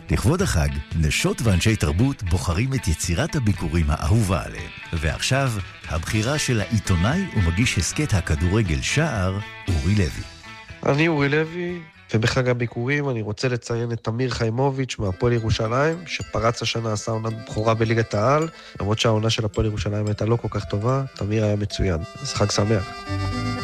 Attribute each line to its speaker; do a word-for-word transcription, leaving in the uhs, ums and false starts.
Speaker 1: לכבוד החג, נשות ואנשי תרבות בוחרים את יצירת הביקורים האהובה עליהם. ועכשיו, הבחירה של העיתונאי ומגיש הסקט הכדורגל שער, אורי לוי.
Speaker 2: אני אורי לוי, ובחג הביקורים אני רוצה לציין את תמיר חיימוביץ' מהפועל ירושלים, שפרץ השנה עשה עונת בכורה בליגת העל, למרות שהעונה של הפועל ירושלים הייתה לא כל כך טובה, תמיר היה מצוין. אז חג שמח.